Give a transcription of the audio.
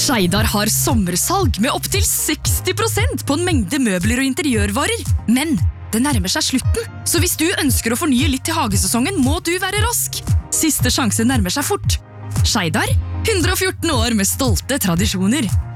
Skeidar har sommersalg med opp til 60% på en mengde møbler og interiørvarer. Men det nærmer seg slutten, så hvis du ønsker å fornye litt til hagesesongen, må du være rask. Siste sjanse nærmer seg fort. Skeidar, 114 år med stolte tradisjoner.